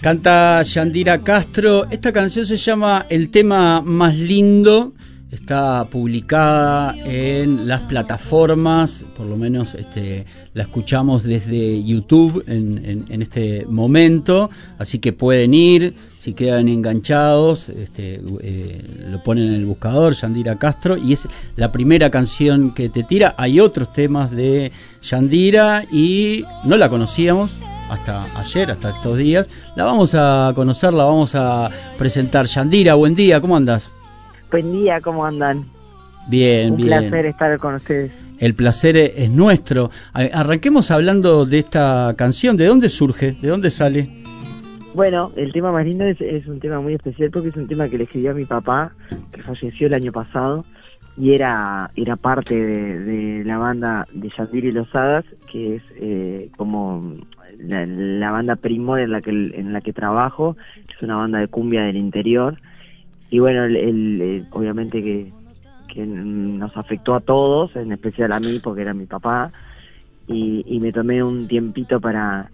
Canta Yandira Castro. Esta canción se llama El tema más lindo. Está publicada en las plataformas, por lo menos la escuchamos desde YouTube en este momento, así que pueden ir, si quedan enganchados, lo ponen en el buscador, Yandira Castro, y es la primera canción que te tira. Hay otros temas de Yandira y no la conocíamos hasta ayer, hasta estos días. La vamos a conocer, la vamos a presentar. Yandira, buen día, ¿cómo andás? Buen día, ¿cómo andan? Bien, bien. Un placer estar con ustedes. El placer es nuestro. Arranquemos hablando de esta canción. ¿De dónde surge? ¿De dónde sale? Bueno, el tema más lindo es un tema muy especial porque es un tema que le escribió a mi papá, que falleció el año pasado, y era parte de la banda de Yandira y los Hadas, que es como la banda primor en la que trabajo, que es una banda de cumbia del interior. Y bueno, obviamente que nos afectó a todos, en especial a mí, porque era mi papá, y me tomé un tiempito para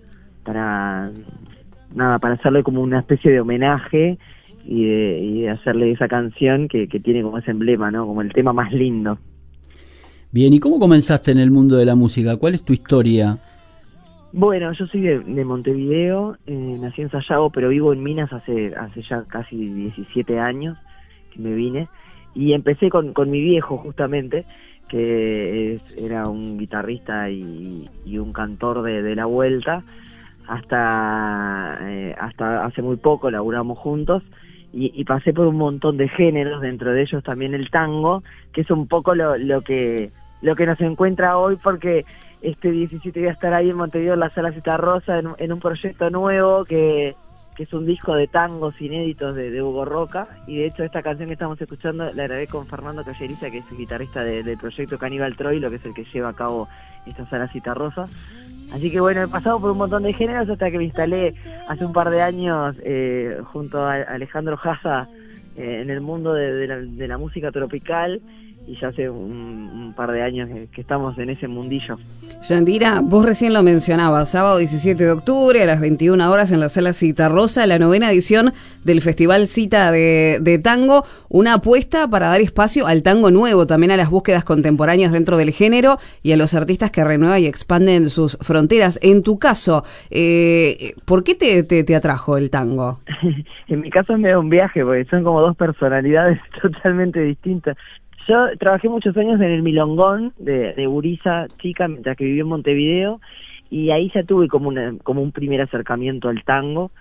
hacerle como una especie de homenaje y de hacerle esa canción que tiene como ese emblema, ¿no? Como el tema más lindo. Bien, ¿y cómo comenzaste en el mundo de la música? ¿Cuál es tu historia? Bueno, yo soy de Montevideo, nací en Sayago, pero vivo en Minas hace ya casi 17 años que me vine, y empecé con mi viejo justamente, que era un guitarrista y un cantor de la vuelta, hasta hace muy poco laburamos juntos, y pasé por un montón de géneros, dentro de ellos también el tango, que es un poco lo que nos encuentra hoy, porque este 17 voy a estar ahí en Montevideo en la Sala Citarrosa en un proyecto nuevo que es un disco de tangos inéditos de Hugo Roca, y de hecho esta canción que estamos escuchando la grabé con Fernando Calleriza, que es el guitarrista del proyecto Caníbal Troilo, que es el que lleva a cabo esta Sala Citarrosa. Así que bueno, he pasado por un montón de géneros hasta que me instalé hace un par de años junto a Alejandro Jaza en el mundo de la música tropical, y ya hace un par de años que estamos en ese mundillo. Yandira, vos recién lo mencionabas, sábado 17 de octubre a las 21 horas en la Sala Citarrosa, la 9ª edición del Festival Cita de Tango, una apuesta para dar espacio al tango nuevo, también a las búsquedas contemporáneas dentro del género y a los artistas que renuevan y expanden sus fronteras. En tu caso, ¿por qué te atrajo el tango? En mi caso me da un viaje, porque son como dos personalidades totalmente distintas. Yo trabajé muchos años en el Milongón de Uriza chica, mientras que viví en Montevideo, y ahí ya tuve como un primer acercamiento al tango,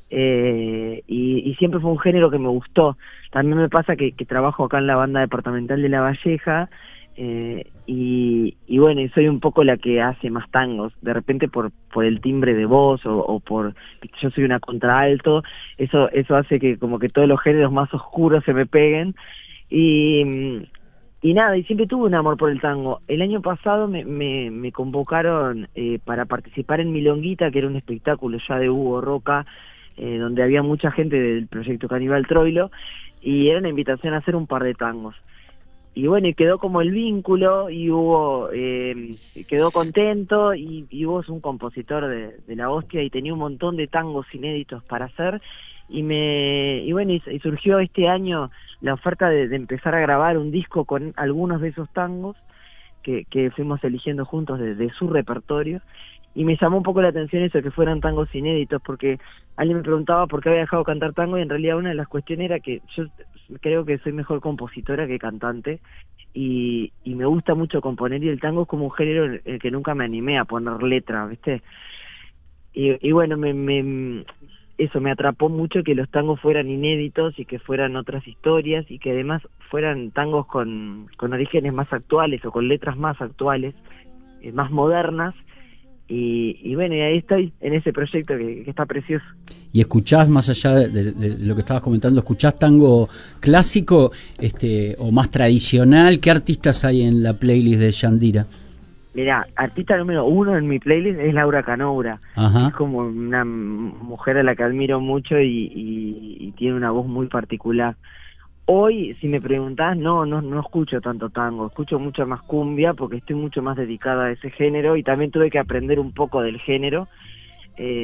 y siempre fue un género que me gustó. También me pasa que trabajo acá en la banda departamental de La Valleja, y bueno, y soy un poco la que hace más tangos, de repente por el timbre de voz o por, yo soy una contralto, eso hace que como que todos los géneros más oscuros se me peguen. Y nada, y siempre tuve un amor por el tango. El año pasado me convocaron para participar en Milonguita, que era un espectáculo ya de Hugo Roca, donde había mucha gente del proyecto Caníbal Troilo, y era una invitación a hacer un par de tangos. Y bueno, y quedó como el vínculo, y Hugo quedó contento, y Hugo es un compositor de la hostia, y tenía un montón de tangos inéditos para hacer, y bueno, y surgió este año la oferta de empezar a grabar un disco con algunos de esos tangos que fuimos eligiendo juntos de su repertorio, y me llamó un poco la atención eso, que fueran tangos inéditos, porque alguien me preguntaba por qué había dejado cantar tango, y en realidad una de las cuestiones era que yo creo que soy mejor compositora que cantante, y me gusta mucho componer, y el tango es como un género en el que nunca me animé a poner letra, ¿viste? Y bueno, eso me atrapó mucho, que los tangos fueran inéditos y que fueran otras historias, y que además fueran tangos con orígenes más actuales o con letras más actuales, más modernas, y bueno, y ahí estoy en ese proyecto que está precioso. ¿Y escuchás, más allá de lo que estabas comentando, escuchás tango clásico o más tradicional? ¿Qué artistas hay en la playlist de Yandira? Mirá, artista número 1 en mi playlist es Laura Canoura. Ajá. Es como una mujer a la que admiro mucho y tiene una voz muy particular. Hoy, si me preguntás, no escucho tanto tango, escucho mucho más cumbia, porque estoy mucho más dedicada a ese género, y también tuve que aprender un poco del género,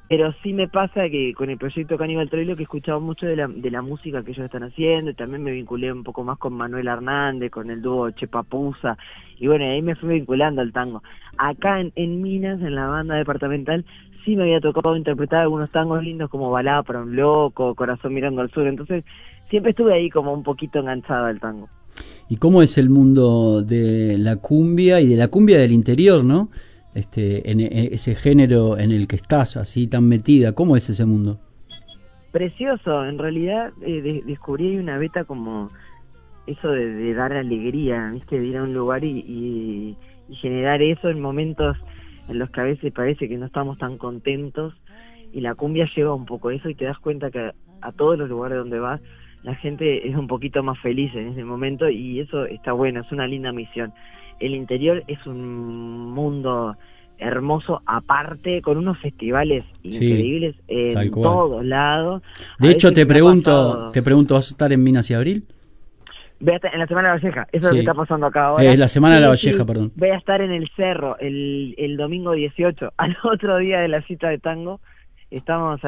Pero sí me pasa que con el proyecto Caníbal Troilo que he escuchado mucho de la música que ellos están haciendo, y también me vinculé un poco más con Manuel Hernández, con el dúo Che Papusa, y bueno, ahí me fui vinculando al tango. Acá en Minas, en la banda departamental, sí me había tocado interpretar algunos tangos lindos como Balada para un Loco, Corazón Mirando al Sur, entonces siempre estuve ahí como un poquito enganchada al tango. ¿Y cómo es el mundo de la cumbia y de la cumbia del interior, no? En ese género en el que estás así tan metida, ¿cómo es ese mundo? Precioso, en realidad descubrí ahí una beta como eso de dar alegría, ¿viste? De ir a un lugar y generar eso en momentos en los que a veces parece que no estamos tan contentos, y la cumbia lleva un poco eso y te das cuenta que a todos los lugares donde vas la gente es un poquito más feliz en ese momento, y eso está bueno, es una linda misión. El interior es un mundo hermoso, aparte, con unos festivales increíbles en todos lados. De hecho, te pregunto, ¿vas a estar en Minas y Abril? Voy a estar en la Semana de la Valleja, eso es lo que está pasando acá ahora. Es la Semana de la Valleja, perdón. Voy a estar en el Cerro el domingo 18, al otro día de la cita de tango. Estamos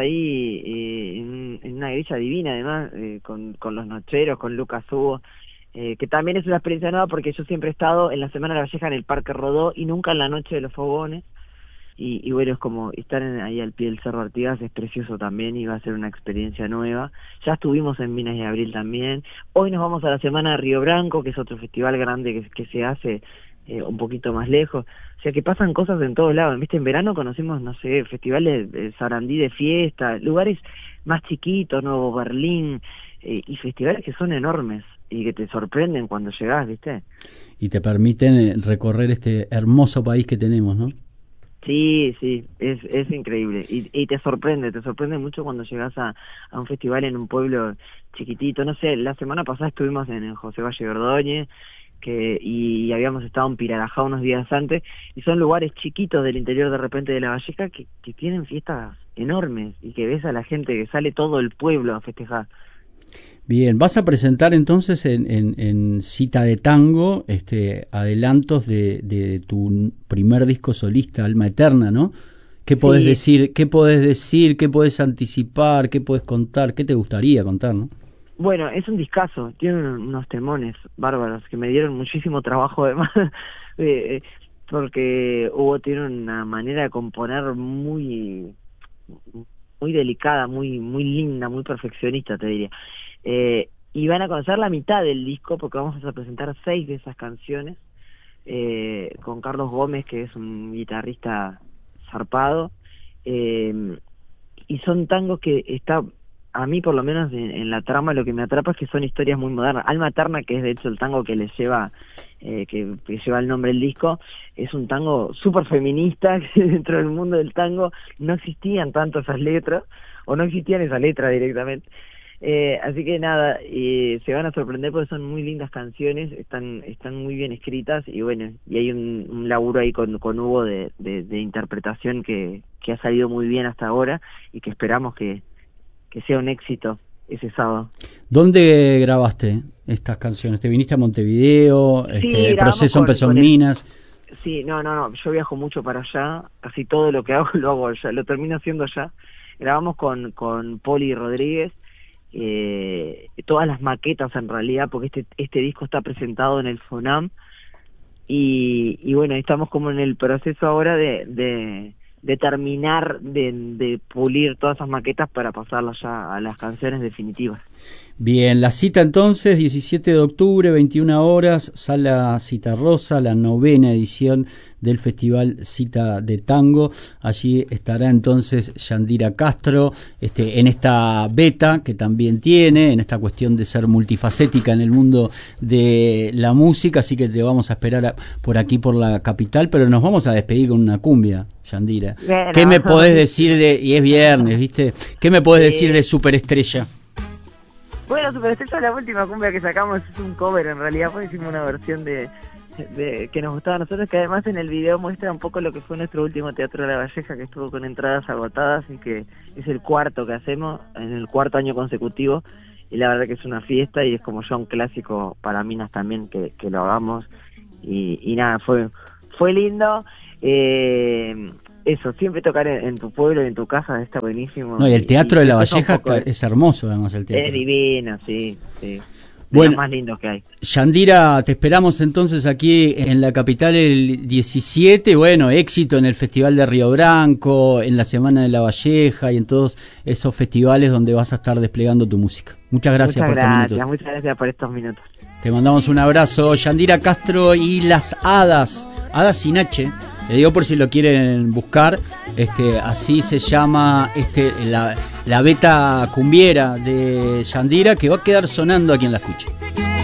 ahí en una grilla divina, además, con los nocheros, con Lucas Hugo, que también es una experiencia nueva porque yo siempre he estado en la Semana de la Valleja en el Parque Rodó y nunca en la Noche de los Fogones, y bueno, es como estar ahí al pie del Cerro Artigas, es precioso también y va a ser una experiencia nueva. Ya estuvimos en Minas y Abril también, hoy nos vamos a la Semana de Río Branco, que es otro festival grande que se hace un poquito más lejos, o sea que pasan cosas en todos lados, ¿viste? En verano conocimos, no sé, festivales de Sarandí de fiesta, lugares más chiquitos, Nuevo Berlín, y festivales que son enormes y que te sorprenden cuando llegás, ¿viste? Y te permiten recorrer este hermoso país que tenemos, ¿no? Sí, es increíble, y te sorprende mucho cuando llegas a un festival en un pueblo chiquitito, no sé, la semana pasada estuvimos en José Valle Ordóñez, y habíamos estado en Pirarajá unos días antes, y son lugares chiquitos del interior de repente de La Valleja que tienen fiestas enormes, y que ves a la gente que sale todo el pueblo a festejar. Bien, vas a presentar entonces en Cita de Tango adelantos de tu primer disco solista, Alma Eterna, ¿no? ¿Qué podés decir? ¿Qué podés anticipar? ¿Qué podés contar? ¿Qué te gustaría contar, no? Bueno, es un discazo, tiene unos temones bárbaros que me dieron muchísimo trabajo además, porque Hugo tiene una manera de componer muy delicada, muy linda, muy perfeccionista, te diría. Y van a conocer la mitad del disco porque vamos a presentar 6 de esas canciones con Carlos Gómez, que es un guitarrista zarpado, y son tangos que está, a mí por lo menos en la trama lo que me atrapa es que son historias muy modernas. Alma Eterna, que es de hecho el tango que le lleva que lleva el nombre del disco, es un tango súper feminista, que dentro del mundo del tango no existían tanto esas letras, o no existían esas letras directamente. Así que nada, se van a sorprender porque son muy lindas canciones, están muy bien escritas, y bueno, y hay un laburo ahí con Hugo de interpretación que ha salido muy bien hasta ahora, y que esperamos que sea un éxito ese sábado. ¿Dónde grabaste estas canciones? ¿Te viniste a Montevideo? Sí, ¿El proceso empezó en Minas? Sí, no, yo viajo mucho para allá, casi todo lo que hago lo hago allá, lo termino haciendo allá. Grabamos con Poli Rodríguez, todas las maquetas en realidad, porque este disco está presentado en el FONAM, y bueno, estamos como en el proceso ahora de terminar de pulir todas esas maquetas para pasarlas ya a las canciones definitivas. Bien, la cita entonces, 17 de octubre, 21 horas, Sala Citarrosa, la 9ª edición del Festival Cita de Tango. Allí estará entonces Yandira Castro, en esta beta que también tiene, en esta cuestión de ser multifacética en el mundo de la música, así que te vamos a esperar por aquí, por la capital, pero nos vamos a despedir con una cumbia, Yandira. Bueno. ¿Qué me podés decir y es viernes, ¿viste? ¿Qué me podés decir de Superestrella? Bueno, Superestrella, la última cumbia que sacamos es un cover, en realidad, pues hicimos una versión de que nos gustaba a nosotros, que además en el video muestra un poco lo que fue nuestro último Teatro de la Valleja, que estuvo con entradas agotadas, y que es el 4º que hacemos, en el 4º año consecutivo, y la verdad que es una fiesta, y es como ya un clásico para Minas también que lo hagamos, y nada, fue lindo. eso, siempre tocar en tu pueblo, en tu casa, está buenísimo. No, y el Teatro de la Valleja poco, es hermoso, además, el teatro. Es divino, sí. Bueno, los más lindos que hay. Yandira, te esperamos entonces aquí en la capital el 17, bueno, éxito en el Festival de Río Branco, en la Semana de la Valleja y en todos esos festivales donde vas a estar desplegando tu música. Muchas gracias por estos minutos. Muchas gracias por estos minutos. Te mandamos un abrazo, Yandira Castro y las Hadas sin H, le digo por si lo quieren buscar, así se llama la beta cumbiera de Yandira, que va a quedar sonando a quien la escuche.